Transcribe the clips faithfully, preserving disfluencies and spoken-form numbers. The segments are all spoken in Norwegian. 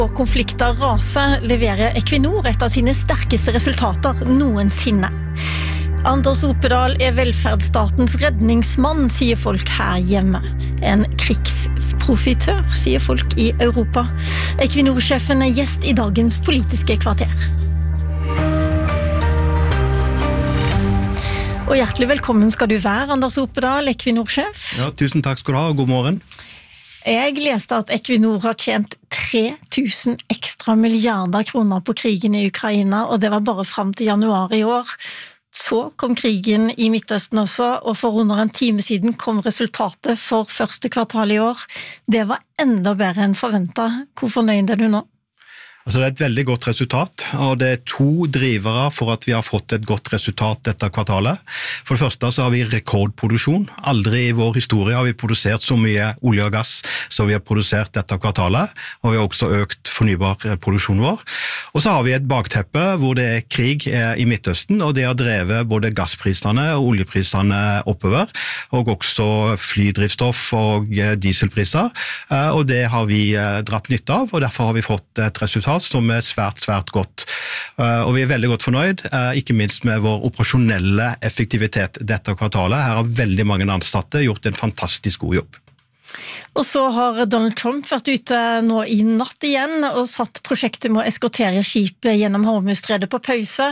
Og konflikter raser leverer Equinor et av sine sterkeste resultater noensinne. Anders Opedal er velferdsstatens redningsmann, sier folk her hjemme. En krigsprofitør, sier folk i Europa. Equinor-sjefen er gjest i dagens politiske kvarter. Og hjertelig velkommen skal du være, Anders Opedal, Equinor-sjef. Ja, tusen takk skal du ha, og god morgen. Jeg leste at Equinor har tjent tre tusen ekstra milliarder kroner på krigen i Ukraina, og det var bare frem til januar i år. Så kom krigen i Midtøsten også, og for under en time siden kom resultatet for første kvartal i år. Det var enda bedre enn forventet. Hvor fornøyd er du nå? Altså det er et veldig godt resultat, og det er to drivere for at vi har fått et godt resultat dette kvartalet. For det første så har vi rekordproduksjon. Aldri i vår historie har vi produsert så mye olje og gass som vi har produsert dette kvartalet, og vi har også økt fornybar produksjon vår. Og så har vi et bakteppe hvor det er krig i Midtøsten, og det har drevet både gassprisene og oljeprisene oppover, og også flydrivstoff og dieselpriser, og det har vi dratt nytte av, og derfor har vi fått et resultat som er svært, svært godt. Og vi er veldig godt fornøyd, ikke minst med vår operasjonelle effektivitet dette kvartalet. Her har veldig mange ansatte gjort en fantastisk god jobb. Og så har Donald Trump vært ute nå i natt igjen og satt prosjektet med å eskortere skipet gjennom Hormuzstredet på pause.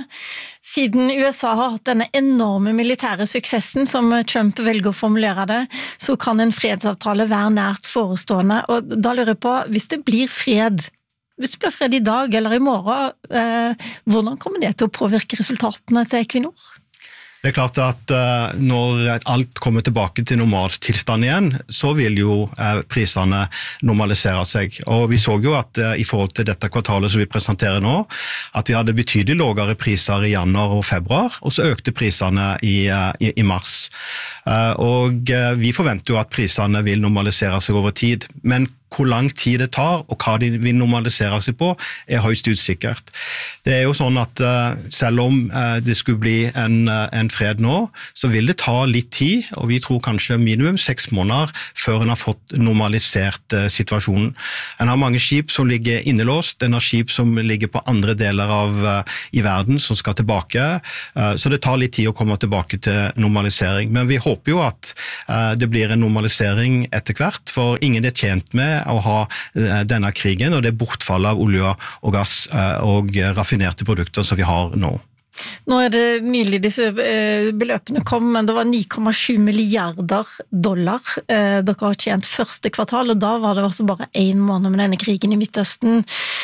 Siden U S A har hatt denne enorme militære suksessen, som Trump velger å formulere det, så kan en fredsavtale være nært forestående. Og da lurer jeg på, hvis det blir fred, Hvis det blir fred i dag eller i morgen, eh, hvordan kommer det til å påvirke resultatene til Equinor? Det er klart at uh, når alt kommer tilbake til normaltilstand igjen, så vil jo uh, prisene normalisere seg. Og vi så jo at uh, i forhold til dette kvartalet som vi presenterer nå, at vi hadde betydelig lavere priser i januar og februar, og så økte prisene i, uh, i, i mars. Uh, og uh, vi forventer jo at prisene vil normalisere seg over tid, men hvor lang tid det tar, og hva de vil normalisere seg på, er høyst usikkert. Det er jo sånn at uh, selv om uh, det skulle bli en, uh, en fred nå, så vil det ta litt tid, og vi tror kanskje minimum seks måneder før en har fått normalisert uh, situasjonen. En har mange skip som ligger innelåst, en har skip som ligger på andre deler av uh, i verden som skal tilbake, uh, så det tar litt tid å komme tilbake til normalisering. Men vi håper jo at uh, det blir en normalisering etter hvert, for ingen er tjent med å ha denne krigen, og det er bortfallet av olje og gass og raffinerte produkter som vi har nå. Nå er det nylig disse beløpene kom, men det var ni komma sju milliarder dollar dere har tjent første kvartal, og da var det også bare en måned med denne krigen i Midtøsten.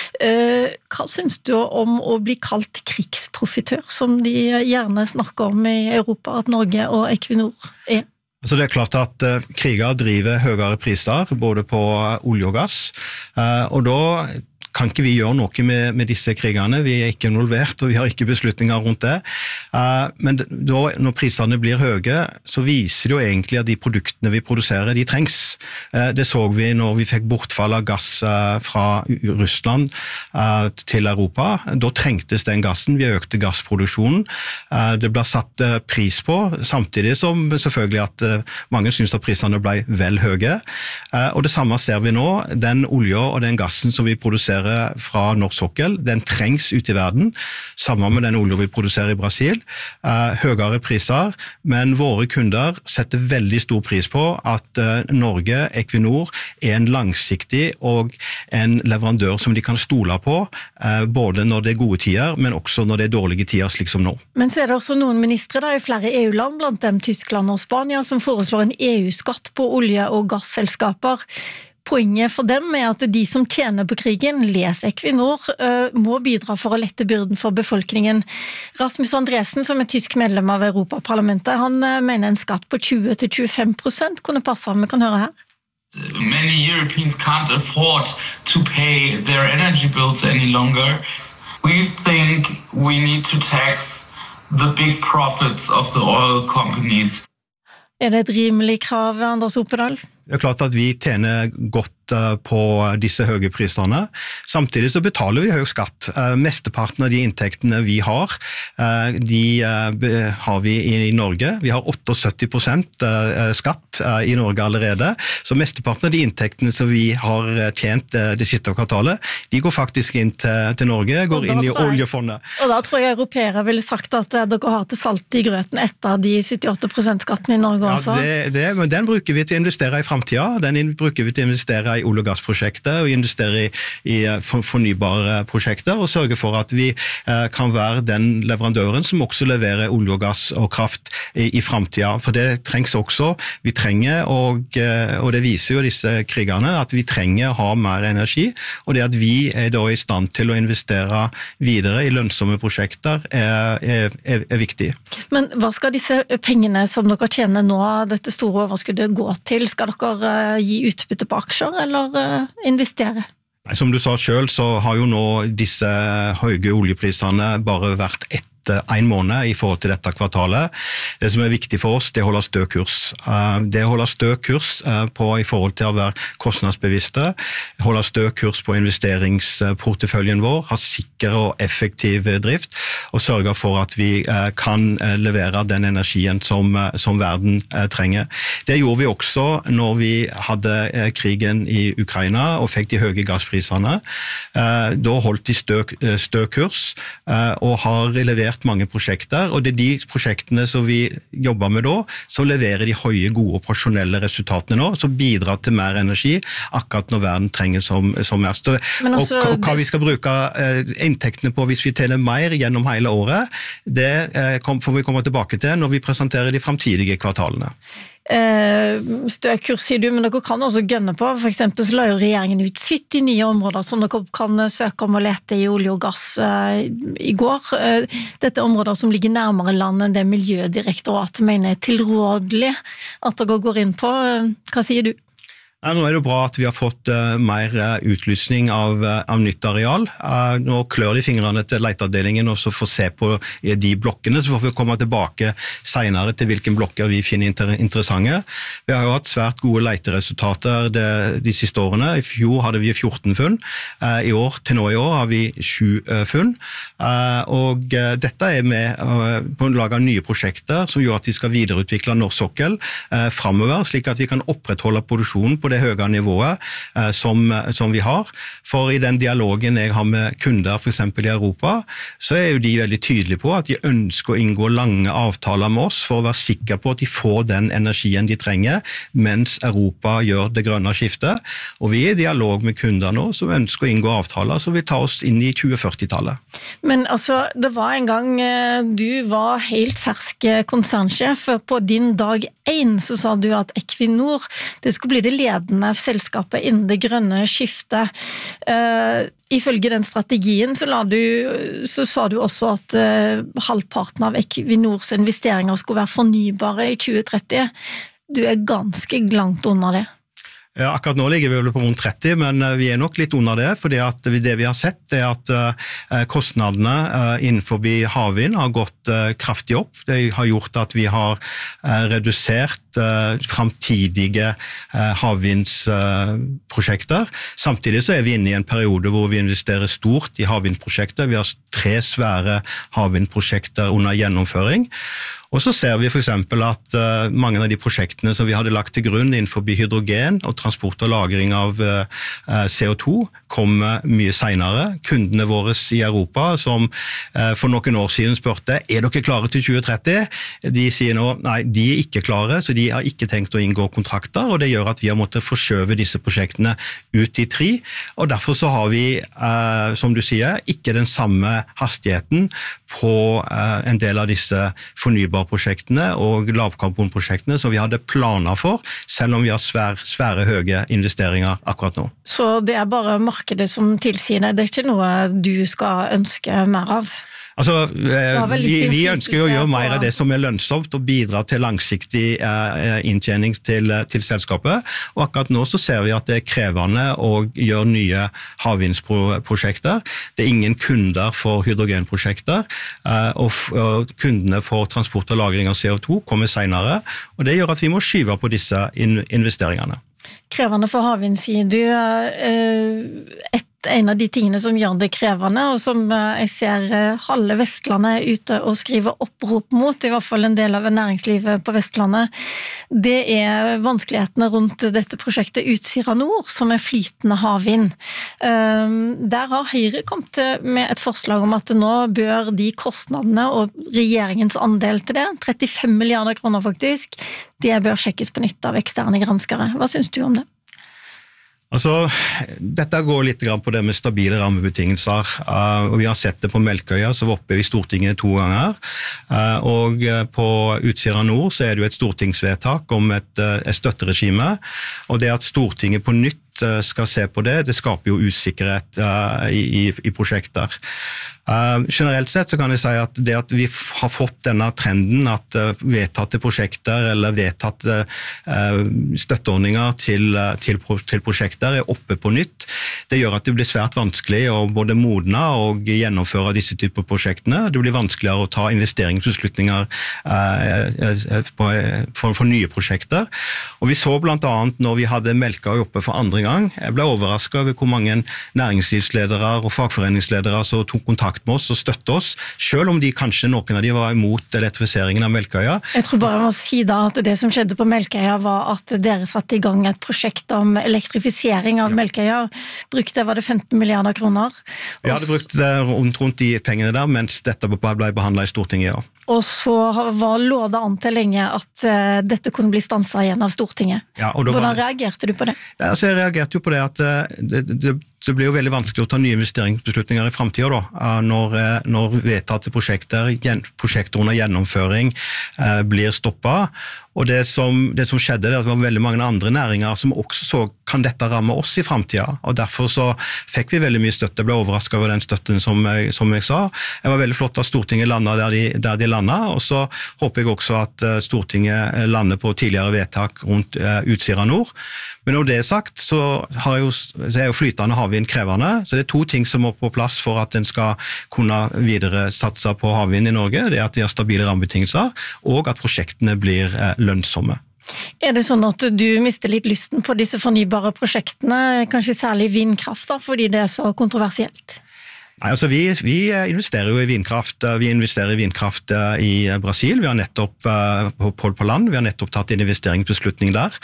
Hva synes du om å bli kalt krigsprofitør, som de gjerne snakker om i Europa, at Norge og Equinor er? Så det er klart at uh, kriger driver høyere priser, både på uh, olje og gass, uh, og da kan ikke vi gjøre noe med, med disse krigene. Vi er ikke involvert, og vi har ikke beslutninger rundt det. Uh, men da, når prisene blir høye, så viser det jo egentlig at de produktene vi produserer, de trengs. Uh, det så vi når vi fikk bortfall av gass uh, fra Russland uh, til Europa. Da trengtes den gassen. Vi økte gassproduksjonen. Uh, det ble satt uh, pris på, samtidig som selvfølgelig at uh, mange synes at prisene ble vel høye. Uh, og det samme ser vi nå. Den olje og den gassen som vi produserer fra norsk sokkel, den trengs ut i verden, sammen med den olje vi produserer i Brasil, uh, høyere priser, men våre kunder setter veldig stor pris på at uh, Norge, Equinor, er en langsiktig og en leverandør som de kan stole på, uh, både når det er gode tider, men også når det er dårlige tider, slik som nå. Men så er det også noen ministre da, i flere E U-land, blant dem Tyskland og Spania, som foreslår en E U-skatt på olje- og gasselskaper. Poenget for dem er at de som tjener på krigen, les Equinor, må bidra for å lette byrden for befolkningen. Rasmus Andresen, som er tysk medlem av Europaparlamentet, han mener en skatt på tjue til tjuefem prosent kunne passe, vi kan høre her. Many Europeans can't afford to pay their energy bills any longer. We think we need to tax the big profits of the oil companies. Er det et rimelig krav, Anders Opedal? Det er klart at vi tjener godt på disse høye prisene. Samtidig så betaler vi høy skatt. Mesteparten av de inntektene vi har, de har vi i Norge. Vi har syttiåtte prosent skatt i Norge allerede, så mesteparten av de inntektene som vi har tjent det siste kvartalet, de går faktisk inn til, til Norge, går inn i oljefondet. Og da tror jeg europeere ville sagt at dere har til salt i grøten etter de syttiåtte prosent skatten i Norge også. Ja, det, det, men den bruker vi til å investere i fremtiden. Den bruker vi til å investere i olje- og gassprosjekter og investere i, i fornybare prosjekter og sørge for at vi eh, kan være den leverandøren som også leverer olje og gass og kraft i, i fremtiden. For det trengs også. Vi trenger, og, og det viser jo disse krigene, at vi trenger å ha mer energi, og det at vi er da i stand til å investere videre i lønnsomme prosjekter er, er, er, er viktig. Men hva skal disse pengene som dere tjener nå, dette store overskuddet, gå til? Skal dere gi utbytte på aksjer, eller investere? Nei, som du sa selv, så har jo nå disse høye oljeprisene bare vært ett en måned i forhold til dette kvartalet. Det som er viktig for oss, det holder stø kurs. Det holder stø kurs på i forhold til å være kostnadsbevisste, holder stø kurs på investeringsporteføljen vår, ha sikker og effektiv drift, og sørge for at vi kan levere den energien som, som verden trenger. Det gjorde vi også når vi hadde krigen i Ukraina og fikk de høye gassprisene. Da holdt de stø, stø kurs og har levert mange prosjekter, og det er de prosjektene som vi jobber med da, som leverer de høye, gode operasjonelle resultatene nå, som bidrar til mer energi akkurat når verden trenger som, som mest. Også, og hva vi skal bruke eh, inntektene på hvis vi tjener mer gjennom hele året, det eh, kom, får vi komme tilbake til når vi presenterer de fremtidige kvartalene. Eh, støkurs sier du, men dere kan også gønne på. For eksempel så la jo regjeringen ut sytti nye områder som dere kan søke om å lete i olje og gass eh, i går. Eh, dette er områder som ligger nærmere land enn det Miljødirektoratet mener er tilrådelig at dere går inn på. Eh, hva sier du? Ja, nå er det bra at vi har fått uh, mer uh, utlysning av, uh, av nytt areal. Uh, nå klør de fingrene til leteavdelingen og så får se på uh, de blokkene, så får vi komme tilbake senere til hvilke blokker vi finner inter interessante. Vi har jo hatt svært gode leiteresultater de, de siste årene. I fjor hadde vi fjorten funn. Uh, I år, til nå i år har vi sju uh, funn. Uh, og uh, dette er med uh, på å lage nye prosjekter som gjør at vi skal videreutvikle norsk sokkel uh, fremover, slik at vi kan opprettholde produksjonen på det høye nivået eh, som, som vi har. For i den dialogen jeg har med kunder for eksempel i Europa, så er jo de veldig tydelige på at de ønsker å inngå lange avtaler med oss for å være sikre på at de får den energien de trenger mens Europa gjør det grønne skiftet. Og vi er i dialog med kunder nå som ønsker å inngå avtaler som vil ta oss inn i tjue førti-tallet. Men altså, det var en gang du var helt fersk konsernsjef. På din dag én så sa du at Equinor, det skulle bli det ledende selskapet innen det grønne skiftet. Uh, ifølge den strategien så, la du, så sa du også at uh, halvparten av Equinors investeringer skulle være fornybare i tjue tretti. Du er ganske langt under det. Ja, akkurat nå ligger vi vel på rundt tretti, men vi er nok litt under det, fordi at det vi har sett er at kostnadene innenfor havvind har gått kraftig opp. Det har gjort at vi har redusert framtidige havvindsprosjekter. Samtidig så er vi inne i en periode hvor vi investerer stort i havvindprosjekter. Vi har tre svære havvindprosjekter under gjennomføring. Og så ser vi for eksempel at uh, mange av de prosjektene som vi hadde lagt til grunn innenfor hydrogen og transport og lagring av uh, C O to kommer mye senere. Kundene våre i Europa som uh, for noen år siden spørte, er dere klare til tjue tretti? De sier nå, nei, de er ikke klare, så de har ikke tenkt å inngå kontrakter, og det gjør at vi har måttet forskjøve disse prosjektene ut i tri, og derfor så har vi, uh, som du sier, ikke den samme hastigheten på uh, en del av disse fornybarprosjektene og lavkarbonprosjektene som vi hadde planer for, selv om vi har svære, svære høye investeringer akkurat nå. Så det er bare markedet som tilsier det, det er ikke noe du skal ønske mer av? Altså, vi, vi ønsker jo å gjøre mer av det som er lønnsomt og bidra til langsiktig eh, inntjening til, til selskapet, og akkurat nå så ser vi at det er krevende å gjøre nye havvindsprosjekter. Det er ingen kunder for hydrogenprosjekter, eh, og, og kundene for transport og lagring av C O to kommer senere, og det gjør at vi må skyve på disse in- investeringene. Krevende for havvind, sier du. Et, en av de tingene som gjør det krevende, og som jeg ser halve Vestlandet er ute og skriver opprop mot, i hvert fall en del av næringslivet på Vestlandet, det er vanskelighetene rundt dette prosjektet Utsira Nord, som er flytende havvind. Der har Høyre kommet med et forslag om at nå bør de kostnadene og regjeringens andel til det, trettifem milliarder kroner faktisk, det bør sjekkes på nytt av eksterne granskere. Hva synes du om det? Altså, dette går litt på det med stabile rammebetingelser, uh, og vi har sett det på Melkøya, som var oppe i Stortinget to ganger, uh, og på Utsira Nord så er det jo et stortingsvedtak om et, uh, et støtteregime, og det at Stortinget på nytt skal se på det, det skaper jo usikkerhet uh, i, i, i prosjekter. Uh, generelt sett så kan jeg si at det at vi har fått denne trenden at uh, vedtatte prosjekter eller vedtatte uh, støtteordninger til, uh, til, til prosjekter er oppe på nytt, det gjør at det blir svært vanskelig å både modne og gjennomføre disse typer prosjektene. Det blir vanskeligere å ta investeringsbeslutninger uh, på, for, for nye prosjekter. Og vi så blant annet når vi hadde Melkøya oppe for andre gang, jeg ble overrasket over hvor mange næringslivsledere og fagforeningsledere som tok kontakt med oss og støtte oss, selv om de kanskje noen av de var imot elektrifiseringen av Melkøya. Jeg tror bare jeg må si da at det som skjedde på Melkøya var at dere satte i gang et prosjekt om elektrifisering av ja. Melkøya. Brukte var det femten milliarder kroner. Vi hadde brukt det rundt, rundt de pengene der, mens dette ble behandlet i Stortinget, ja. Og så var lå det an til lenge at uh, dette kunne bli stanset igjen av Stortinget. Ja, Hvordan det... reagerte du på det? Ja, altså, jeg reagerte jo på det at uh, det, det, det blir jo veldig vanskelig å ta nye investeringsbeslutninger i fremtiden da, uh, når, uh, når vedtatte prosjekter, gen, prosjekter under gjennomføring uh, blir stoppet. Og det som, det som skjedde, det, at det var veldig mange andre næringer som også så, kan dette ramme oss i fremtiden? Og derfor så fikk vi veldig mye støtte. Jeg ble overrasket over den støtten som jeg, som jeg sa. Det var veldig flott at Stortinget landet der de, der de landet, og så håper jeg også at Stortinget lander på tidligere vedtak rundt uh, Utsira Nord. Men når det er sagt, så, har jo, så er jo flytende havvind krevende, så det er to ting som må på plass for at en skal kunne videre satse på havvind i Norge. Det er at de har stabile rammebetingelser, og at prosjektene blir uh, lønnsomme. Er det sånn at du mister litt lysten på disse fornybare prosjektene, kanskje særlig vindkraft da, fordi det er så kontroversielt? Nei, altså vi, vi investerer jo i vindkraft. Vi investerer i vindkraft i Brasil. Vi har nettopp på Pol på land, vi har nettopp tatt en investeringsbeslutning der.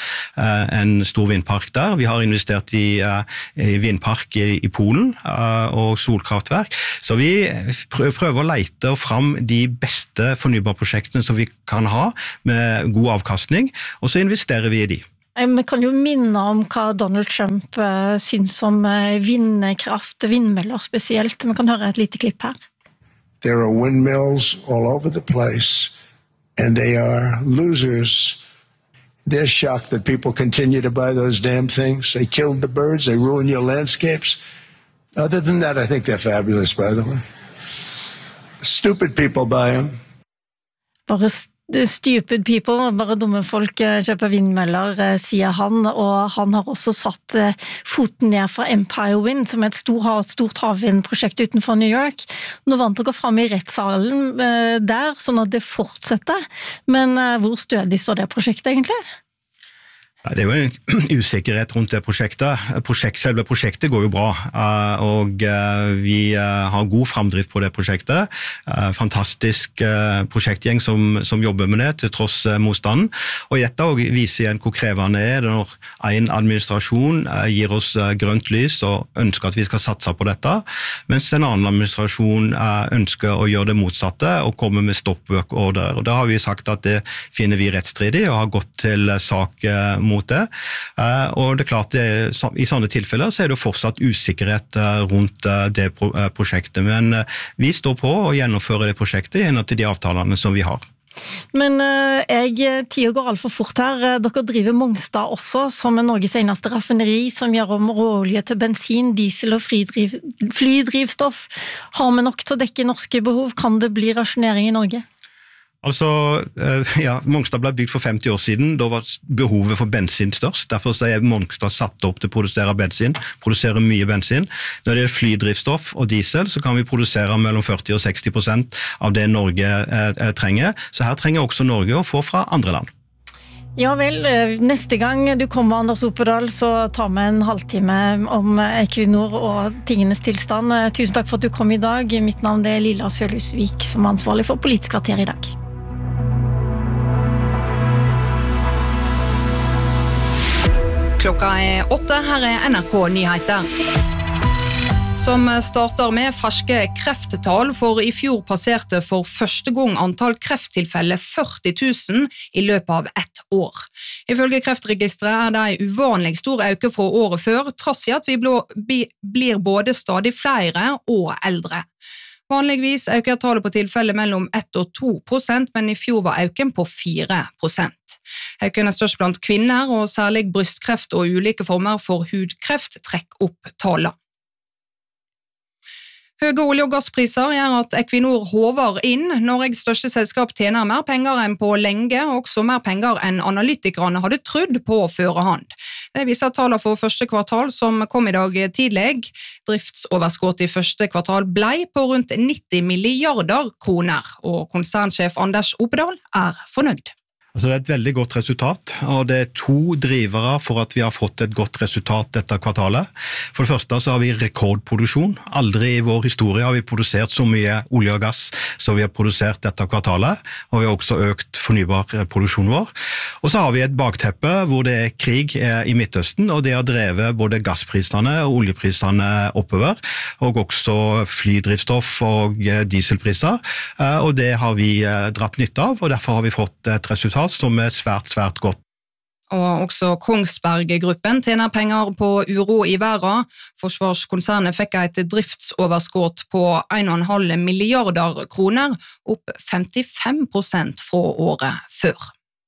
En stor vindpark der. Vi har investert i, i vindpark i, i Polen og solkraftverk. Så vi prøver å lete fram de beste fornybarprosjektene som vi kan ha med god avkastning, og så investerer vi i de. Vi kan jo minne om hva Donald Trump uh, syns om uh, vindkraft, vindmøller spesielt. Vi kan høre et lite klipp her. There are windmills all over the place, and they are losers. They're shocked that people continue to buy those damn things. They killed the birds, they ruin your landscapes. Other than that, I think they're fabulous, by the way. Stupid people buy them. Bare stupid people, bare dumme folk kjøper vindmøller, sier han, og han har også satt foten ned for Empire Wind, som er et stort, stort havvindprosjekt utenfor New York. Nå vant dere frem i rettssalen der, sånn at det fortsetter. Men hvor stødig står det prosjektet egentlig? Det er jo en usikkerhet rundt det prosjektet. Prosjekt, selve prosjektet går jo bra, og vi har god fremdrift på det prosjektet. Fantastisk prosjektgjeng som, som jobber med det, til tross motstanden. Og dette viser igjen hvor krevende det er når en administrasjon gir oss grønt lys og ønsker at vi skal satse på dette, mens en annen administrasjon ønsker å gjøre det motsatte og komme med stoppordre. Og da har vi sagt at det finner vi rettsstridig og har gått til sak mot det. Og det er klart, det er, i sånne tilfeller så er det fortsatt usikkerhet rundt det prosjektet, men vi står på og gjennomfører det prosjektet gjennom til de avtalene som vi har. Men jeg, tiden går alt for fort her. Dere driver Mongstad også, som er Norges eneste raffineri, som gjør om råolje til bensin, diesel og flydriv, flydrivstoff. Har vi nok til å dekke norske behov? Kan det bli rasjonering i Norge? Altså, ja, Mongstad ble bygd for femti år siden, da var behovet for bensin størst, derfor er Mongstad satt opp til å produsere bensin, produsere mye bensin. Når det er flydrivstoff og diesel, så kan vi produsere mellom førti og seksti prosent av det Norge eh, trenger, så her trenger også Norge å få fra andre land. Ja vel, neste gang du kommer, Anders Opedal, så tar vi en halvtime om Equinor og tingenes tilstand. Tusen takk for at du kom i dag. Mitt navn er Lilla Sølhusvik, som er ansvarlig for Politisk kvarter i dag. Klokka er åtte, her er N R K Nyheter. Som starter med ferske krefttall, for i fjor passerte for første gang antall krefttilfelle førti tusen i løpet av ett år. Ifølge Kreftregisteret er det en uvanlig stor øke fra året før, trass i at vi blir både stadig flere og eldre. Vanligvis øker tallet på tilfeller mellom ett og to prosent, men i fjor var øken på fire prosent. Øken er størst blant kvinner, og særlig brystkreft og ulike former for hudkreft trekker opp tallet. Høye olje- og gasspriser gjør at Equinor håver inn. Norges største selskap tjener mer penger enn på lenge, og også mer penger enn analytikerne hadde trodd på førehånd. Det viser tallene for første kvartal som kom i dag tidlig. Driftsoverskudd i første kvartal ble på rundt nitti milliarder kroner, og konsernsjef Anders Opedal er fornøyd. Altså det er et veldig godt resultat, og det er to drivere for at vi har fått et godt resultat dette kvartalet. For det første så har vi rekordproduksjon. Aldri i vår historie har vi produsert så mye olje og gass som vi har produsert dette kvartalet, og vi har også økt fornybar produksjon vår. Og så har vi et bakteppe hvor det er krig i Midtøsten, og det har drevet både gassprisene og oljeprisene oppover, og også flydrivstoff og dieselpriser, og det har vi dratt nytte av, og derfor har vi fått et resultat som er svært, svært godt. Og også Kongsberg-gruppen tjener penger på uro i verden. Forsvarskonsernet fikk et driftsoverskudd på en komma fem milliarder kroner, opp femtifem prosent fra året før.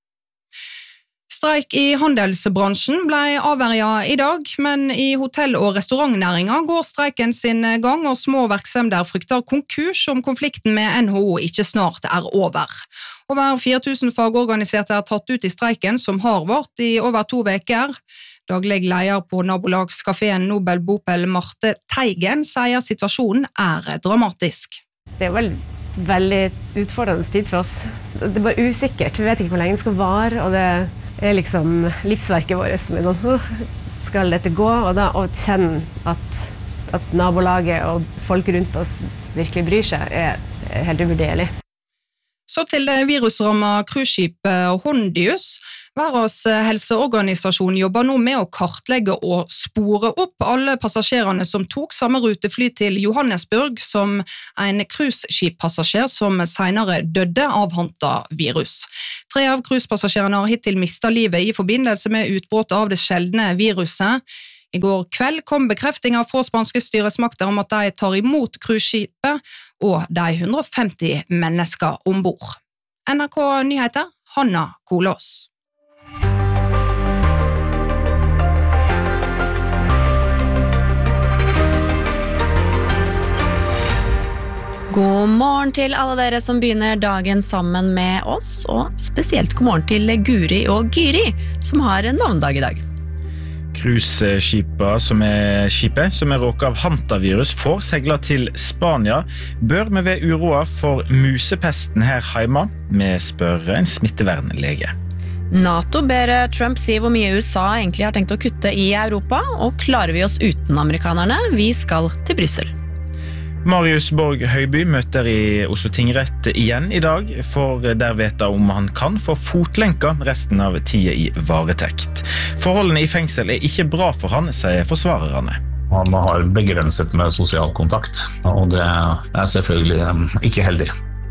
Streik i handelsbransjen ble avverget i dag, men i hotell- og restaurantnæringen går streiken sin gang, og små virksomheter frykter konkurs om konflikten med N H O ikke snart er over. Over fire tusen fagorganiserte er tatt ut i streiken, som har vart i over to veker. Daglig leder på nabolagskaféen Nobel Bopel, Marte Teigen, sier situasjonen er dramatisk. Det er vel veldig utfordrende tid for oss. Det er bare usikkert, vi vet ikke hvor lenge det skal vare, og det er liksom livsverket vårt med noe. Skal dette gå, og da å kjenne at, at nabolaget og folk rundt oss virkelig bryr seg, er helt uvurderlig. Så til det virusrammet cruiseskipet Hondius. Verdens helseorganisasjon jobber nå med å kartlegge og spore opp alle passasjerene som tok samme rutefly til Johannesburg som en cruiseskippassasjer som senere døde av hantavirus. Tre av cruisepassasjerene har hittil mistet livet i forbindelse med utbruddet av det sjeldne viruset. I går kveld kom bekreftinger fra spanske styresmakter om at de tar imot cruiseskipet og de hundre og femti mennesker ombord. N R K Nyheter, Hanna Kolås. God morgen til alle dere som begynner dagen sammen med oss, og spesielt god morgen til Guri og Gyri, som har en navndag i dag. Cruiseskipet som er skipet som er råket av hantavirus får segla til Spania. Bør vi ved uroa for musepesten her hjemme? Vi spør en smittevernlege. NATO ber Trump si hvor mye U S A egentlig har tenkt å kutte i Europa, og klarer vi oss uten amerikanerne? Vi skal til Bryssel. Marius Borg Høiby møter i Oslo tingrett igjen i dag, for der vet han om han kan få fotlenka resten av tida i varetekt. Forholdene i fengsel er ikke bra for han, sier forsvarerne. Han har begrenset med sosial kontakt, og det er selvfølgelig ikke heldig.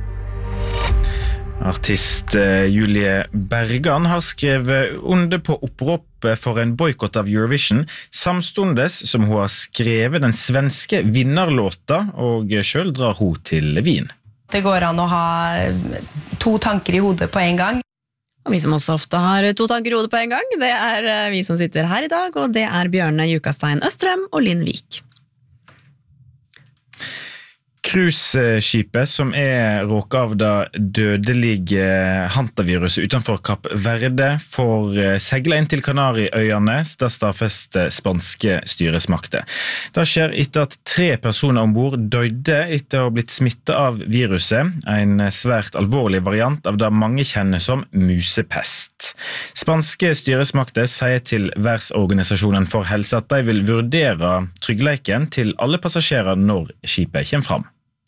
Artist Julie Bergan har skrevet under på opprop for en boykott av Eurovision, samstundes som hun har skrevet den svenske vinnerlåta, og selv drar hun til Wien. Det går an å ha to tanker i hodet på en gang. Og vi som også ofte har to tanker i hodet på en gang, det er vi som sitter her i dag, og det er Bjørne Jukastein Østrem og Linn Vik. Cruiseskipet som er råket av det dødelige hantaviruset utenfor Kapp Verde får segle inn til Kanariøyene, der stadfester spanske styresmakter. Det skjer etter at tre personer ombord døde etter å ha blitt smittet av viruset, en svært alvorlig variant av det mange kjenner som musepest. Spanske styresmakter sier til Verdensorganisasjonen for helse at de vil vurdere tryggleiken til alle passasjerer når skipet kommer fram.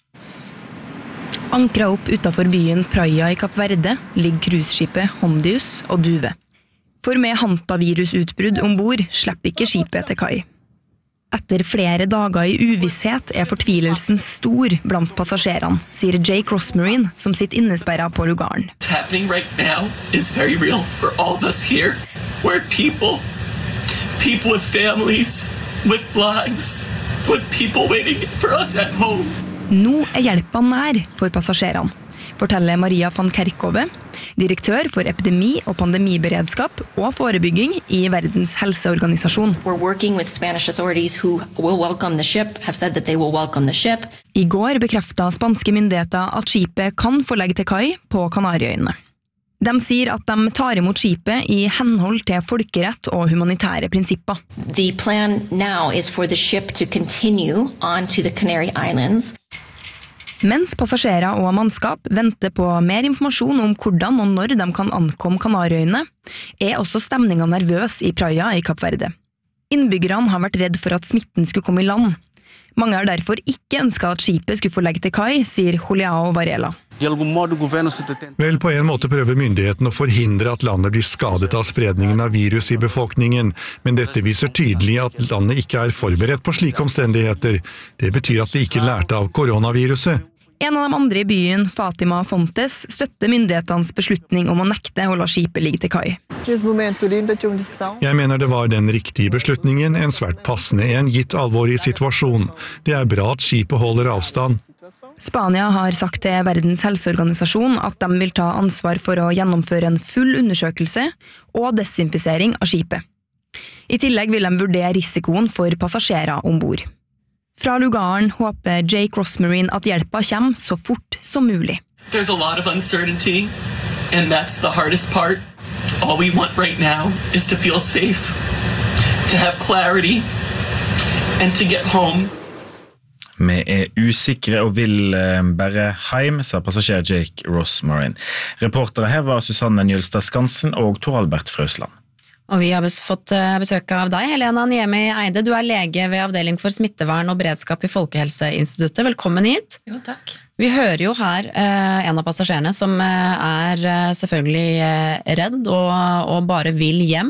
Ankra opp utenfor byen Praia i Kapp Verde ligger cruiseskipet Hondius og Duve. For med hantavirusutbrudd ombord slipper ikke skipet til kai. Etter flere dager i uvisshet er fortvilelsen stor blant passasjerene, sier Jake Rossmarine, som sitter innesperret på lugaren. What's happening right now is very real for all of us here. We're people. People with families, with lives, with people waiting for us at home. Nå er hjelpa nær for passasjerene, forteller Maria van Kerkhove, direktør for epidemi- og pandemiberedskap og forebygging i Verdens helseorganisasjon. We're working with Spanish authorities who will welcome the ship, have said that they will welcome the ship. I går bekreftet spanske myndigheter at skipet kan få legge til kai på Kanariøyene. De sier at de tar imot skipet i henhold til folkerett og humanitære prinsipper. The plan now is for the ship to continue on to the Canary Islands. Mens passasjerer og mannskap venter på mer informasjon om hvordan og når de kan ankomme Kanariøyene, er også stemningen nervøs i Praia i Kapp Verde. Innbyggerne har vært redd for at smitten skulle komme i land. Mange har derfor ikke ønsket at skipet skulle få legge til kai, sier Juliao Varela. Vel, på en måte prøver myndigheten å forhindre at landet blir skadet av spredningen av virus i befolkningen, men dette viser tydelig at landet ikke er forberedt på slike omstendigheter. Det betyr at de ikke lærte av koronaviruset. En av de andre i byen, Fatima Fontes, støtter myndighetenes beslutning om å nekte å la skipet ligge til kai. Jeg mener det var den riktige beslutningen, en svært passende en gitt alvorlig situasjon. Det er bra at skipet holder avstand. Spania har sagt til Verdens helseorganisasjon at de vil ta ansvar for å gjennomføre en full undersøkelse og desinfisering av skipet. I tillegg vil de vurdere risikoen for passasjerer ombord. Fra lugaren håper Jake Rossmarine at hjelpa kommer så fort som mulig. There's a lot of uncertainty, and that's the hardest part. All we want right now is to feel safe, to have clarity, and to get home. Vi er usikre og vil bare hjem, sa passasjer Jake Rossmarine. Reportere her var Susanne Njølstad Skansen og Tor Albert Frøsland. Og vi har fått besøk av deg, Helena Niemi Eide. Du er lege ved avdeling for smittevern og beredskap i Folkehelseinstituttet. Velkommen hit. Jo, takk. Vi hører jo her eh, en av passasjerene som eh, er eh, selvfølgelig eh, redd og, og bare vil hjem.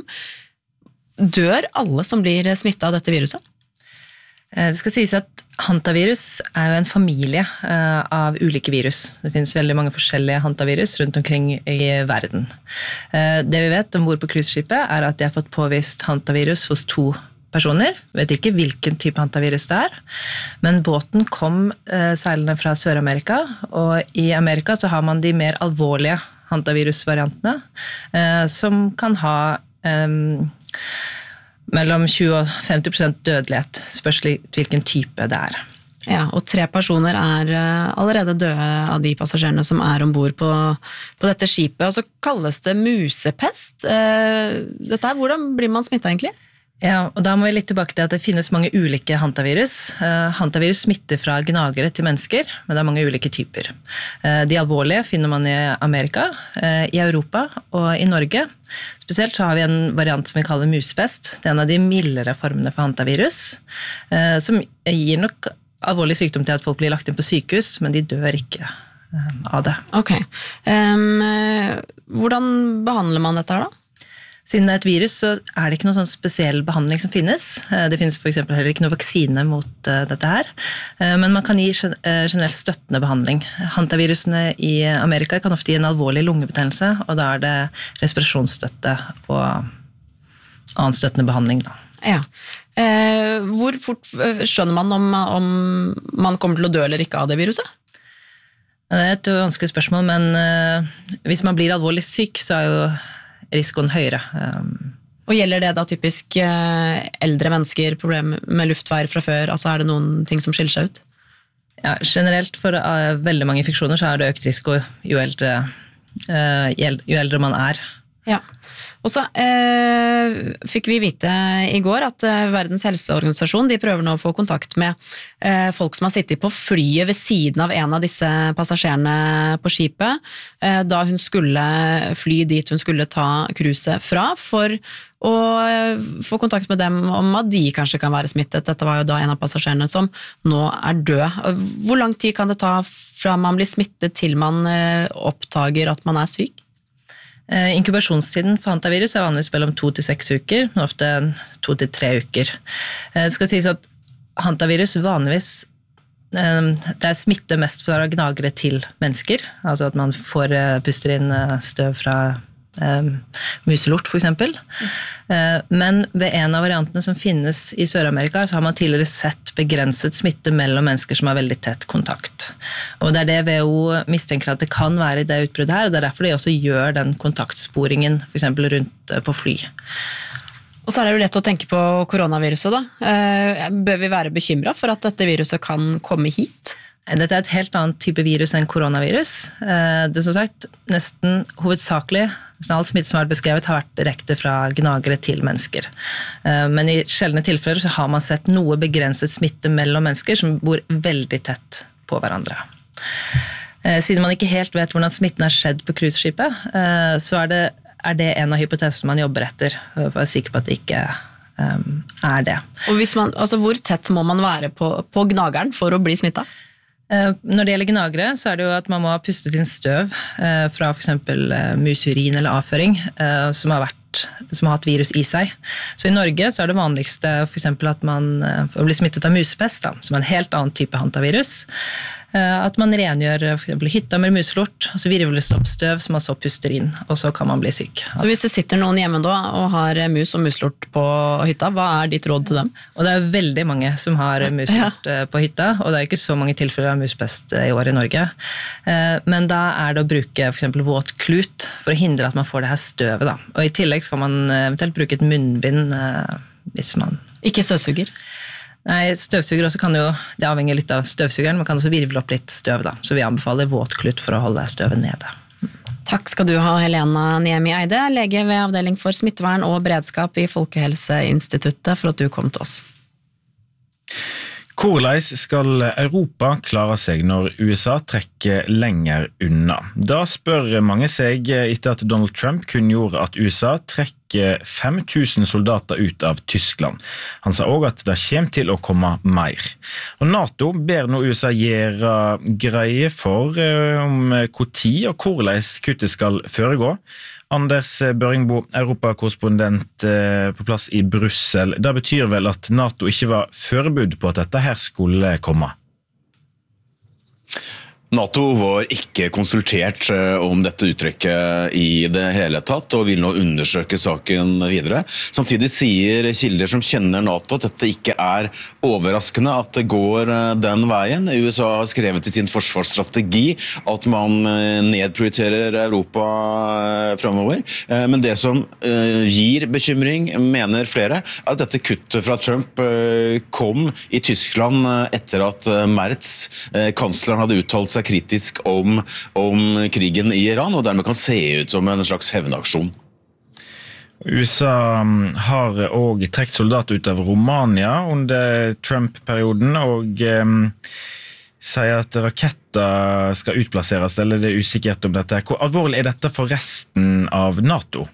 Dør alle som blir smittet av dette viruset? Det skal sies at hantavirus er jo en familie av ulike virus. Det finnes veldig mange forskjellige hantavirus rundt omkring i verden. Det vi vet ombord på cruiseskipet er at de har fått påvist hantavirus hos to personer. Jeg vet ikke hvilken type hantavirus det er, men båten kom seilende fra Sør-Amerika, og i Amerika så har man de mer alvorlige hantavirusvariantene, som kan ha um, mellom tjue og femti prosent dødelighet, spørs hvilken type det er. Ja, og tre personer er allerede døde av de passasjerene som er ombord på, på dette skipet, og så kalles det musepest. Dette er, hvordan blir man smittet egentlig? Ja, og da må vi litt tilbake til at det finnes mange ulike hantavirus. Hantavirus smitter fra gnagere til mennesker, men det er mange ulike typer. De alvorlige finner man i Amerika, i Europa og i Norge. Spesielt så har vi en variant som vi kaller musepest. Det er en av de mildere formene for hantavirus, som gir nok alvorlig sykdom til at folk blir lagt inn på sykehus, men de dør ikke av det. Ok. Um, hvordan behandler man dette her da? Siden det er et virus, så er det ikke noen sånn spesiell behandling som finnes. Det finnes for eksempel heller ikke noen vaksine mot dette her. Men man kan gi generelt støttende behandling. Hantavirusene i Amerika kan ofte gi en alvorlig lungebetennelse, og da er det respirasjonsstøtte og annen støttende behandling. Da. Ja. Eh, hvor fort skjønner man om, om man kommer til å dø eller ikke av det viruset? Det er et vanskelig spørsmål, men uh, hvis man blir alvorlig syk, så er jo risikoen høyere. Og gjelder det da typisk eldre mennesker, problemer med luftveier fra før, altså er det noen ting som skiller seg ut? Ja, generelt for uh, veldig mange infeksjoner så er det økt risiko jo eldre, uh, jo eldre man er. Ja, og så eh, fikk vi vite i går at eh, Verdens helseorganisasjon de prøver nå å få kontakt med eh, folk som har sittet på flyet ved siden av en av disse passasjerene på skipet, eh, da hun skulle fly dit hun skulle ta cruiset fra, for å eh, få kontakt med dem om at de kanskje kan være smittet. Dette var jo da en av passasjerene som nå er død. Hvor lang tid kan det ta fra man blir smittet til man eh, oppdager at man er syk? Uh, inkubasjonstiden for hantavirus er vanligvis mellom to til seks uker, men ofte to til tre uker. Uh, det skal sies at hantavirus vanligvis uh, det er smitte mest fra gnagere til mennesker, altså at man får uh, puster inn uh, støv fra uh, muselort for eksempel. Uh, men ved en av variantene som finnes i Sør-Amerika så har man tidligere sett begrenset smitte mellom mennesker som har veldig tett kontakt. Og det er det W H O mistenker at det kan være i det utbruddet her, og det er derfor de også gjør den kontaktsporingen for eksempel rundt på fly. Og så er det jo lett å tenke på koronaviruset da. Eh, bør vi være bekymret for at dette viruset kan komme hit? Dette er et helt annet type virus enn koronavirus. Eh, det er som sagt nesten hovedsakelig, nesten alt smitte som har vært beskrevet har vært direkte fra gnagere til mennesker. Eh, men i sjeldne tilfeller så har man sett noe begrenset smitte mellom mennesker som bor veldig tett på hverandre. Siden man ikke helt vet hvordan smitten har skjedd på cruiseskipet, så er det, er det en av hypotesene man jobber etter, for å være sikker på at det ikke um, er det. Og hvis man, altså hvor tett må man være på, på gnageren for å bli smittet? Når det gjelder gnagere, så er det jo at man må ha pustet inn støv fra for eksempel musurin eller avføring, som har vært som har hatt virus i seg. Så i Norge så er det vanligste for eksempel at man blir smittet av musepest, da, som er en helt annen type hantavirus. At man rengjør for eksempel hytta med muselort, og så virvles opp støv som man så puster inn, og så kan man bli syk. Så hvis det sitter noen hjemme da og har mus og muselort på hytta, hva er ditt råd til dem? Og det er veldig mange som har muselort ja. på hytta, og det er ikke så mange tilfeller av musepest i år i Norge. Men da er det å bruke for eksempel våt klut for å hindre at man får det her støvet. Da. Og i tillegg skal man eventuelt bruke et munnbind hvis man... Ikke støvsuger? Nei, støvsuger også kan jo, det avhenger litt av støvsugeren, man kan også virvle opp litt støv da, så vi anbefaler våt klut for å holde støvet nede. Takk skal du ha, Helena Niemi Eide, lege ved avdeling for smittevern og beredskap i Folkehelseinstituttet, for at du kom til oss. Hvordan skal Europa klare seg når U S A trekker lenger unna? Da spør mange seg etter at Donald Trump kunngjorde at U S A trekker fem tusen soldater ut av Tyskland. Han sa også at det kommer til å komme mer. Og NATO ber nå U S A gjøre greie for om hvor tid og hvordan kuttet skal foregå. Anders Børingbo, europakorrespondent på plass i Brussel. Det betyr vel at NATO ikke var forberedt på at dette her skulle komme? NATO var ikke konsultert om dette uttrekket i det hele tatt, og vil nå undersøke saken videre. Samtidig sier kilder som kjenner NATO at dette ikke er overraskende at det går den veien. U S A har skrevet i sin forsvarsstrategi at man nedprioriterer Europa fremover. Men det som gir bekymring, mener flere, er at dette kuttet fra Trump kom i Tyskland etter at Merz, kansleren, hadde uttalt seg kritisk om, om krigen i Iran, og dermed kan se ut som en slags hevnaksjon. U S A har også trekt soldater ut av Romania under Trump-perioden, og eh, sier at raketter skal utplasseres, eller det er usikkert om dette. Hvor alvorlig er dette for resten av NATO?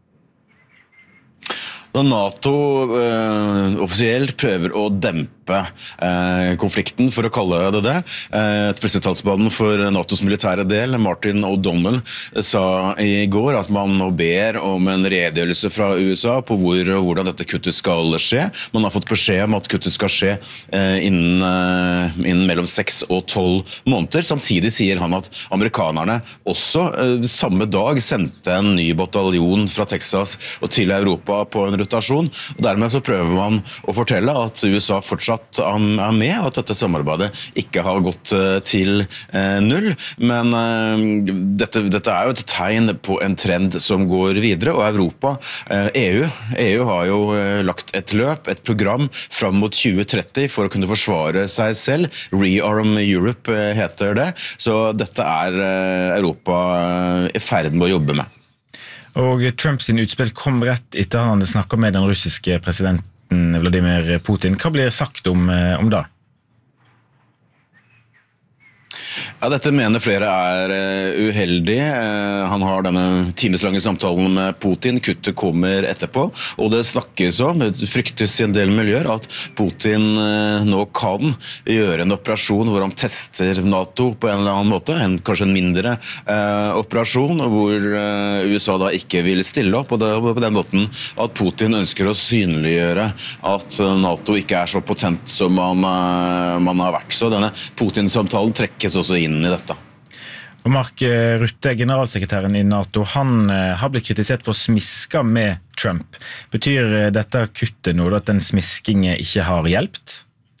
Da NATO eh, offisielt prøver å dempe eh, konflikten, for å kalle det det. Eh, Pressetalsmannen for NATOs militære del, Martin O'Donnell, sa i går at man nå ber om en redegjørelse fra U S A på hvor og hvordan dette kuttet skal skje. Man har fått beskjed om at kuttet skal skje eh, innen, eh, innen mellom seks og tolv måneder. Samtidig sier han at amerikanerne også eh, samme dag sendte en ny bataljon fra Texas og til Europa på en rotasjon, og dermed så prøver man å fortelle at U S A fortsatt fortsatt er med, og at dette samarbeidet ikke har gått til null. Men dette, dette er jo et tegn på en trend som går videre, og Europa, E U, E U har jo lagt et løp, et program fram mot tjue tretti for å kunne forsvare seg selv. Rearm Europe heter det, så dette er Europa i ferd med å jobbe med. Og Trumps utspill kom rett etter han hadde snakket med den russiske presidenten Vladimir Putin. Hva blir sagt om, om da? Ja, dette mener flere er uheldig. Han har denne timeslange samtalen med Putin. Kuttet kommer etterpå, og det snakkes om, det fryktes i en del miljøer, at Putin nå kan gjøre en operasjon hvor han tester NATO på en eller annen måte, en, kanskje en mindre eh, operasjon, hvor eh, U S A da ikke vil stille opp, og det er på den måten at Putin ønsker å synliggjøre at NATO ikke er så potent som man, eh, man har vært. Så denne Putin-samtalen trekkes også inn i dette. Og Mark Rutte, generalsekretæren i NATO, han har blitt kritisert for å smiske med Trump. Betyr dette kuttet nå at den smiskingen ikke har hjulpet?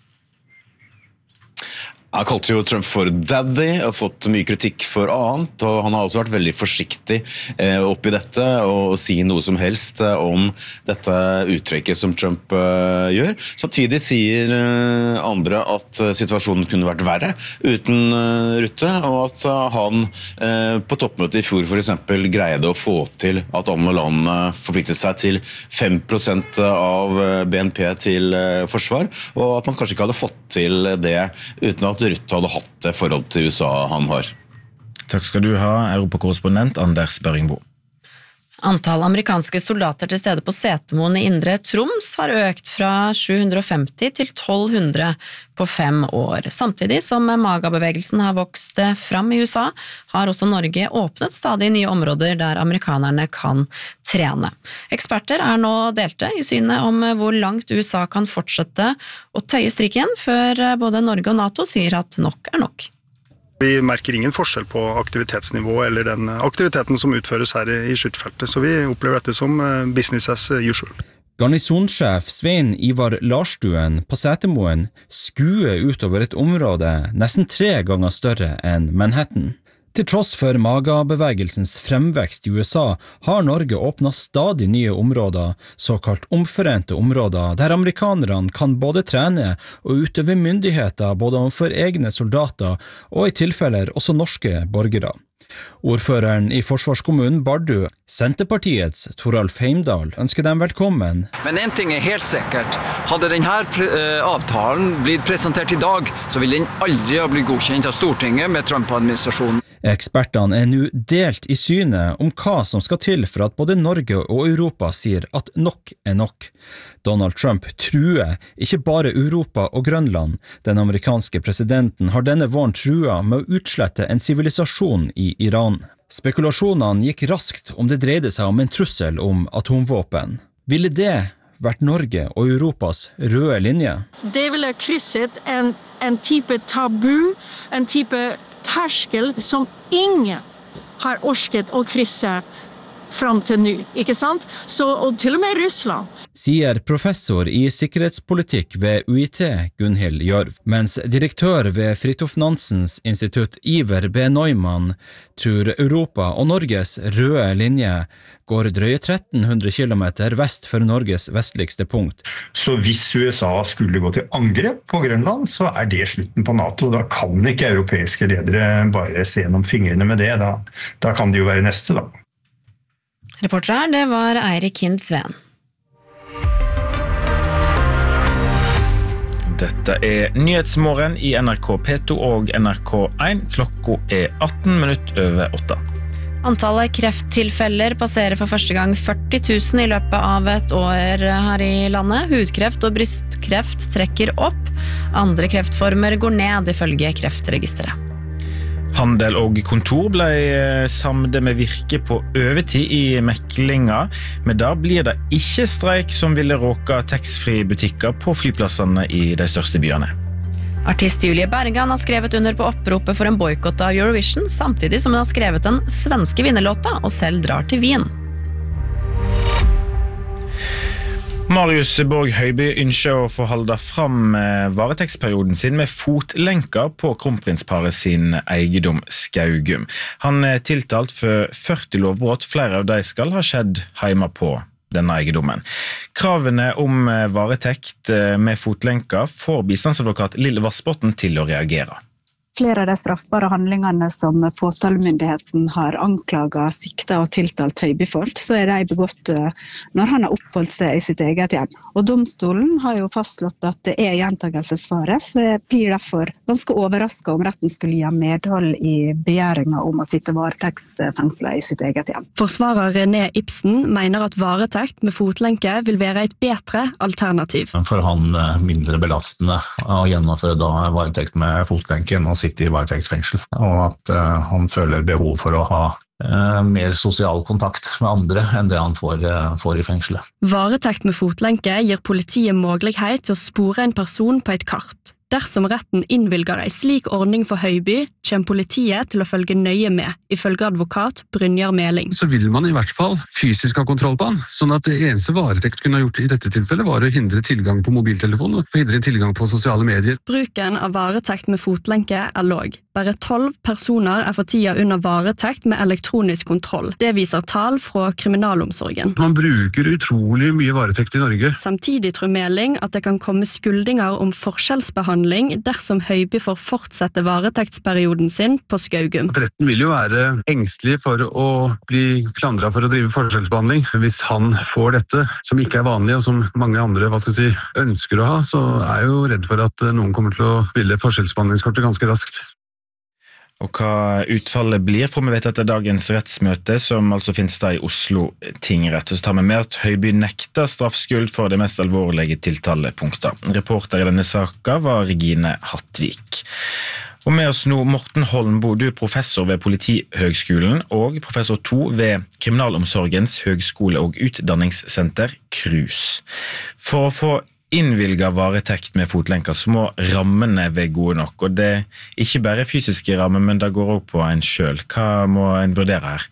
Han kalte jo Trump for daddy og fått mye kritikk for annet, og han har også vært veldig forsiktig eh, oppi dette og si noe som helst eh, om dette uttrekket som Trump eh, gjør. Samtidig sier eh, andre at situasjonen kunne vært verre uten eh, Rutte, og at eh, han eh, på toppmøtet i fjor for eksempel greide å få til at alle landene forpliktet seg til fem prosent av B N P til eh, forsvar, og at man kanskje ikke hadde fått til det uten at Rutte hadde hatt det forhold til U S A han har. Takk skal du ha, Europakorrespondent Anders Børringbo. Antall amerikanske soldater til stede på Setermoen i Indre Troms har økt fra sju hundre og femti til tolv hundre på fem år. Samtidig som MAGA-bevegelsen har vokst fram i U S A, har også Norge åpnet stadig nye områder der amerikanerne kan trene. Eksperter er nå delte i synet om hvor langt U S A kan fortsette å tøye strikken, før både Norge og NATO sier at nok er nok. Vi merker ingen forskjell på aktivitetsnivå eller den aktiviteten som utføres her i skytfeltet, så vi opplever dette som business as usual. Garnisonsjef Svein Ivar Larstuen på Setermoen skuer utover et område nesten tre ganger større enn Manhattan. Til tross for MAGA-bevegelsens fremvekst i U S A har Norge åpnet stadig nye områder, såkalt omforente områder, der amerikanerne kan både trene og utøve myndigheter både overfor egne soldater og i tilfeller også norske borgere. Ordføreren i forsvarskommunen Bardu, Senterpartiets Toralf Heimdal, ønsker dem velkommen. Men en ting er helt sikkert. Hadde denne avtalen blitt presentert i dag, så ville den aldri ha blitt godkjent av Stortinget med Trump-administrasjonen. Ekspertene er nå delt i synet om hva som skal til for at både Norge og Europa sier at nok er nok. Donald Trump truer ikke bare Europa og Grønland. Den amerikanske presidenten har denne våren trua med å utslette en sivilisasjon i Iran. Spekulasjonene gikk raskt om det dreide seg om en trussel om atomvåpen. Ville det vært Norge og Europas røde linje? Det ville krysset en, en type tabu, en type terskel som ingen har orsket å krysse fram til nå, ikke sant? Så, og til og med Russland. Sier professor i sikkerhetspolitikk ved U I T, Gunhild Gjørv, mens direktør ved Fridtjof Nansens institutt, Iver B. Neumann, tror Europa og Norges røde linje går drøye tretten hundre kilometer vest for Norges vestligste punkt. Så hvis U S A skulle gå til angrep på Grønland, så er det slutten på NATO. Da kan ikke europeiske ledere bare se gjennom fingrene med det. Da, da kan det jo være neste, da. Reporter her, det var Eirik Hind Sveen. Dette er Nyhetsmorgen i N R K P to og N R K én. Klokka er atten minutter over åtte. Antallet krefttilfeller passerer for første gang førti tusen i løpet av et år her i landet. Hudkreft og brystkreft trekker opp. Andre kreftformer går ned ifølge Kreftregisteret. Handel og kontor ble samlet med virke på overtid i meklinga, men da blir det ikke streik som ville råke taxfree-butikker på flyplassene i de største byene. Artist Julie Bergan har skrevet under på oppropet for en boykott av Eurovision, samtidig som hun har skrevet den svenske vinnerlåta og selv drar til Wien. Marius Borg Høiby ønsker å få holde fram varetektsperioden sin med fotlenker på kronprinsparet sin eiendom Skaugum. Han er tiltalt for førti lovbrott, flere av de skal ha skjedd hjemme på denne eiendommen. Kravene om varetekt med fotlenker får bistandsadvokat Lille Vassbotn til å reagere. Flere av de straffbare handlingene som påtalemyndigheten har anklaget, siktet og tiltalt Høiby for, så er de begått når han har oppholdt seg i sitt eget hjem. Og domstolen har jo fastslått at det er gjentagelsesfare, så jeg blir derfor ganske overrasket om retten skulle gi medhold i begjæringen om å sitte varetektsfengslet i sitt eget hjem. Forsvarer René Ibsen mener at varetekt med fotlenke vil være et bedre alternativ. For han mindre belastende å gjennomføre da varetekt med fotlenke enn å sitte i varetektsfengsel, og at uh, han føler behov for å ha uh, mer sosial kontakt med andre enn det han får, uh, får i fengselet. Varetekt med fotlenke gir politiet mulighet til å spore en person på et kart. Dersom retten innvilger en slik ordning for Høiby, kommer politiet til å følge nøye med, ifølge advokat Brynjar Meling. Så vil man i hvert fall fysisk ha kontroll på han, sånn at det eneste varetekt kunne ha gjort i dette tilfellet var å hindre tilgang på mobiltelefon og hindre tilgang på sosiale medier. Bruken av varetekt med fotlenke er låg. Bare tolv personer er for tida under varetekt med elektronisk kontroll. Det viser tall fra kriminalomsorgen. Man bruker utrolig mye varetekt i Norge. Samtidig tror Meling at det kan komme skuldinger om forskjellsbehandling dersom Høiby får fortsette varetektsperioden sin på Skaugum. Retten vil jo være engstelig for å bli klandret for å drive forskjellsbehandling. Hvis han får dette, som ikke er vanlig, og som mange andre hva skal jeg si, ønsker å ha, så er jeg jo redd for at noen kommer til å ville forskjellsbehandlingskortet ganske raskt. Og hva utfallet blir, får vi vite etter dagens rettsmøte, som altså finnes da i Oslo tingrett. Og så tar vi med at Høiby nekter straffskyld for det mest alvorlige tiltalepunkter. Reporter i denne saken var Regine Hattvik. Og med oss nå Morten Holmbo, du er professor ved Politihøgskolen og professor to ved Kriminalomsorgens høgskole- og utdanningssenter KRUS. For å få innvilget varetekt med fotlenker, så må rammene være gode nok, og det er ikke bare fysiske rammer, men det går også på en selv. Hva må en vurdere her?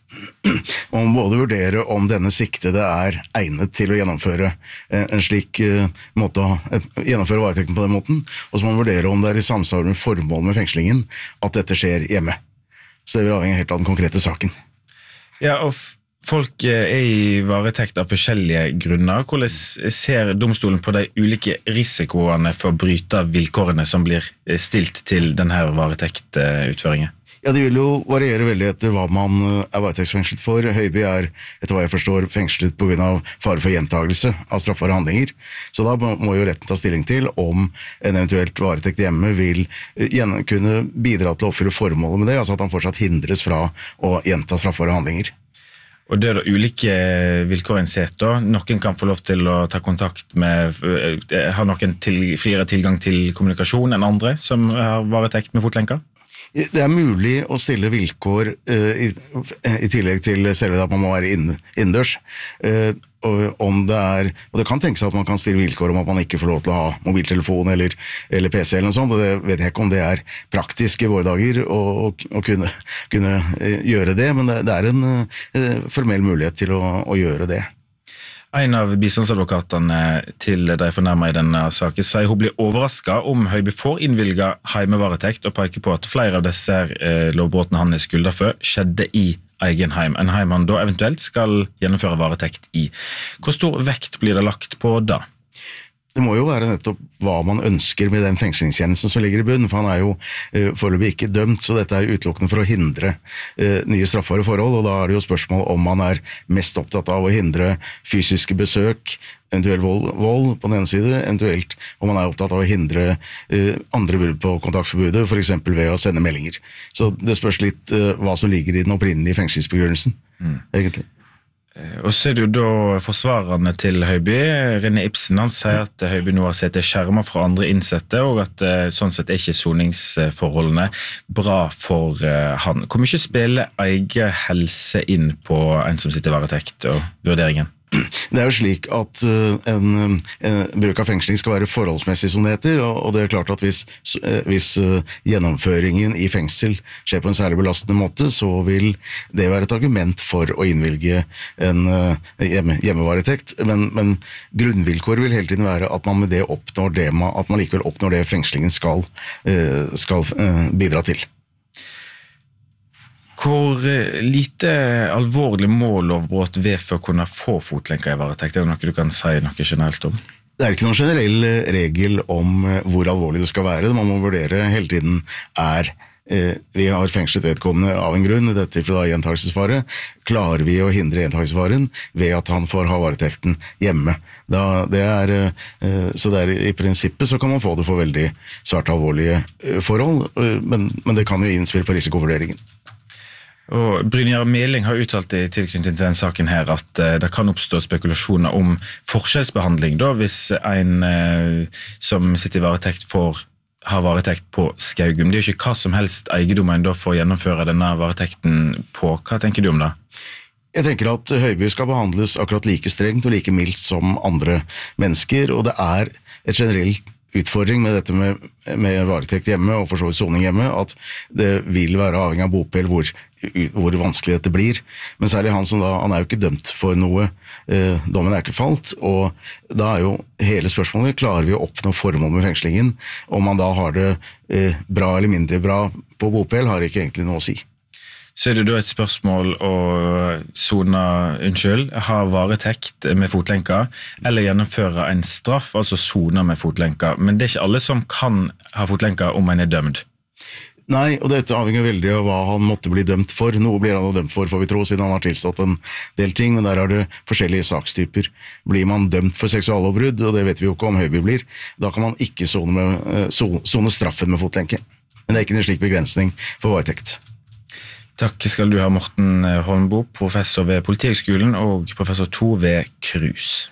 Man må både vurdere om denne siktede er egnet til å gjennomføre en slik måte å gjennomføre varetekten på den måten, og så må man vurdere om det er i samsvar med formålet med fengslingen at dette skjer hjemme. Så det vil avhenge helt av den konkrete saken. Ja, og folk er i varetekt av forskjellige grunner. Hvordan ser domstolen på de ulike risikoene for å bryte vilkårene som blir stilt til denne varetektutføringen? Ja, det vil jo variere veldig etter hva man er varetektsfengslet for. Høiby er, etter hva jeg forstår, fengslet på grunn av fare for gjentagelse av straffbare handlinger. Så da må jo retten ta stilling til om en eventuelt varetekt hjemme vil kunne bidra til å oppfylle formålet med det, altså at han fortsatt hindres fra å gjenta straffbare handlinger. Og det er da ulike vilkår en ser da. Noen kan få lov til å ta kontakt med, har noen til, friere tilgang til kommunikasjon enn andre som har varetekt med fotlenker? Det er mulig å stille vilkår uh, i, i tillegg til selve at man må være innendørs. Uh, og, om det er, og det kan tenkes at man kan stille vilkår om at man ikke får lov til å ha mobiltelefon eller, eller P C eller noe sånt, og det vet jeg ikke om det er praktisk i våre dager å, å kunne, kunne gjøre det, men det, det er en uh, formell mulighet til å, å gjøre det. En av bistandsadvokatene til de fornærmede i denne saken sier hun blir overrasket om Høiby får innvilget heimevaretekt og peker på at flere av disse eh, lovbrottene han er skyldet for skjedde i egen heim. En heim han da eventuelt skal gjennomføre varetekt i. Hvor stor vekt blir det lagt på da? Det må jo være nettopp hva man ønsker med den fengslingstjenesten som ligger i bunnen, for han er jo uh, foreløpig ikke dømt, så dette er jo utelukkende for å hindre uh, nye straffbare forhold, og da er det jo spørsmål om man er mest opptatt av å hindre fysiske besøk, eventuelt vold, vold på den ene side, eventuelt om man er opptatt av å hindre uh, andre brudd på kontaktforbudet, for eksempel ved å sende meldinger. Så det spørs litt uh, hva som ligger i den opprinnelige fengslingsbegrunnelsen, mm. egentlig. Og så er det jo da forsvarerne til Høiby. René Ibsen han sier at Høiby nå har sett skjermer fra andre innsette, og at sånn sett er ikke soningsforholdene bra for han. Hvor mye spiller egen helse inn på en som sitter i varetekt og vurderingen? Det er jo slik at en, en bruk av fengsling skal være forholdsmessig, som det heter, og det er klart at hvis, hvis gjennomføringen i fengsel skjer på en særlig belastende måte, så vil det være et argument for å innvilge en hjemme, hjemmevaretekt, men, men grunnvilkår vil hele tiden være at man med det oppnår det, at man likevel oppnår det fengslingen skal, skal bidra til. Hvor lite alvorlig må lovbrudd ved for å kunne få fotlenker i varetekt? Er det noe du kan si noe generelt om? Det er ikke noen generell regel om hvor alvorlig det skal være. Man må vurdere hele tiden er eh, vi har fengslet vedkommende av en grunn, dette er for gjentakelsesfare. Klarer vi å hindre gjentakelsesfaren ved at han får ha varetekten hjemme? Da, det er, eh, så det er, i prinsippet så kan man få det for veldig svært alvorlige forhold, men, men det kan jo innspille på risikovurderingen. Og Brynjar Meling har uttalt i tilknytning til den saken her at uh, det kan oppstå spekulasjoner om forskjellsbehandling da, hvis en uh, som sitter i varetekt får ha varetekt på Skaugum. Det er jo ikke hva som helst eiendom en da får gjennomføre denne varetekten på. Hva tenker du om det? Jeg tenker at Høiby skal behandles akkurat like strengt og like mildt som andre mennesker, og det er et generelt utfordring med dette med, med varetekt hjemme og for så vidt soning hjemme, at det vil være avhengig av bopel hvor, hvor vanskelig dette blir. Men særlig han som da, han er jo ikke dømt for noe, eh, dommen er ikke falt, og da er jo hele spørsmålet, klarer vi å oppnå formål med fengslingen? Om man da har det eh, bra eller mindre bra på bopel, har ikke egentlig noe å si. Så er det da et spørsmål å sone, unnskyld, ha varetekt med fotlenker, eller gjennomføre en straff, altså sone med fotlenker. Men det er ikke alle som kan ha fotlenker om en er dømt. Nei, og dette avhenger veldig av hva han måtte bli dømt for. Noe blir han dømt for, får vi tro, siden han har tilstått en del ting, men der er det forskjellige sakstyper. Blir man dømt for seksuallovbrudd, og det vet vi jo ikke om Høiby blir, da kan man ikke sone, med, sone straffen med fotlenke. Men det er ikke en slik begrensning for varetekt. Takk skal du ha, Morten Holmboe, professor ved Politihøgskolen og professor Tor ved Krus.